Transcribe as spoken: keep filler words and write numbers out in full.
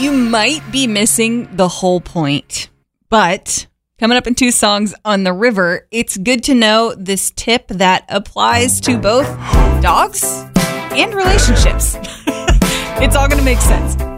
you might be missing the whole point. But coming up in two songs on the river, it's good to know this tip that applies to both dogs and relationships. It's all going to make sense.